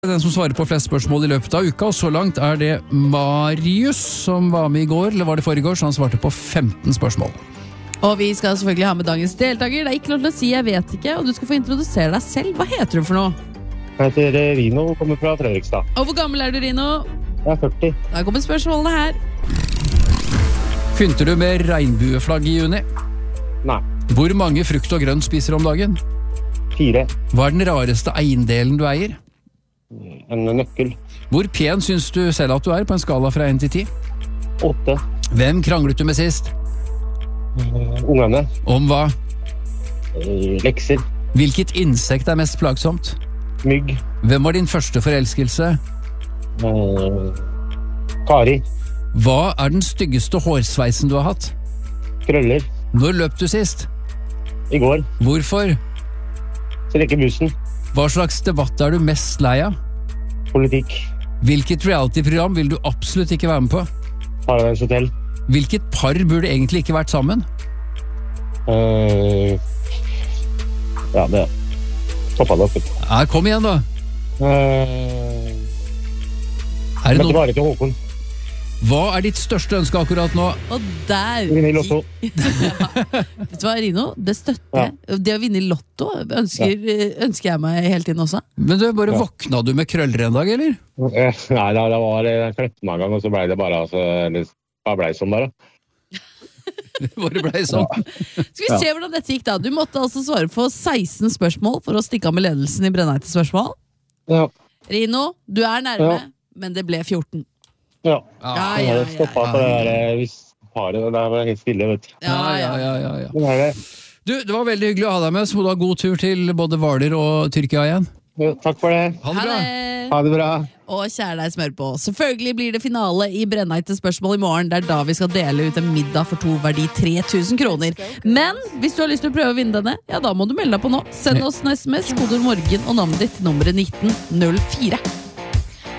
Den som svarer på flest spørsmål i løpet av uka, og så langt det Marius som var med i går, eller var det forrige år, så han svarte på 15 spørsmål. Og vi skal selvfølgelig ha med dagens deltaker. Det ikke lov til å si jeg vet ikke, og du skal få introdusere deg selv. Hva heter du for noe? Jeg heter Rino og kommer fra Fredrikstad. Og hvor gammel du, Rino? Jeg 40. Da kommer spørsmålene her. Pynter du med regnbueflagg i juni? Nei. Hvor mange frukt og grønt spiser du om dagen? 4. Hva den rareste eiendelen du eier? En nøkkel. Hvor pen synes du selv at du på en skala fra 1 til 10? 8. Hvem kranglet du med sist? Ungene. Om hva? Lekser. Hvilket insekt mest plagsomt? Mygg. Hvem var din første forelskelse? Kari. Hva den styggeste hårsveisen du har hatt? Krøller. Når løp du sist? I går. Hvorfor? Så leker bussen. Hva slags debatt du mest lei av? Politikk. Hvilket reality-program vil du absolutt ikke være med på? Paradise Hotel. Hvilket par burde egentlig ikke vært sammen? Ja, det toppet det opp. Ja, kom igjen da. Det Møtte noe? bare til Håkon. Hva ditt største ønske akkurat nå? Og der Vinne i Lotto. Vet du hva, Rino? Det støtter jeg. Det å vinne i Lotto ønsker jeg meg hele tiden også. Men bare våkna du med krøller en dag, eller? Nei, det var jeg klepte meg en gang, og så ble det bare det ble sånn bare. Det bare ble sånn. Skal vi se hvordan dette gikk da? Du måtte altså svare på 16 spørsmål for å stikke av med ledelsen i Brennheite spørsmål. Ja. Rino, du nærme, men det ble 14. Ja. Ja. Jeg stoppet på det der, hvis paret, det var helt stille, vet du. Ja. Det. Du, det var veldig hyggelig å ha deg med, så må du ha god tur til både Hvaler og Tyrkia igjen. Ja, takk for det. Ha det bra. Ha det bra. Og kjære deg smør på. Selvfølgelig blir det finale i Brennheite spørsmål i morgen. Det da vi skal dele ut en middag for 2 verdi 3000 kroner. Men hvis du har lyst til å prøve å vinne denne, ja da må du melde deg på nå. Send oss en SMS, kodord morgen og navnet ditt, nummeret 1904.